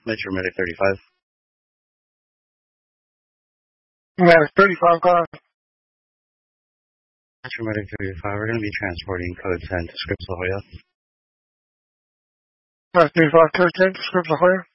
Metro Medic 35. Medic 35, go ahead. Metro Medic 35, we're going to be transporting code 10 to Scripps La Jolla. Medic 35, code 10 to Scripps La Jolla.